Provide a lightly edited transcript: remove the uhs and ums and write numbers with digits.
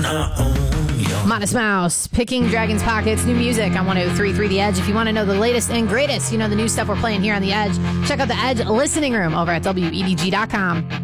Modest Mouse, Picking Dragon's Pockets, new music on 103.3 The Edge. If you want to know the latest and greatest, the new stuff we're playing here on The Edge, check out The Edge Listening Room over at WEDG.com.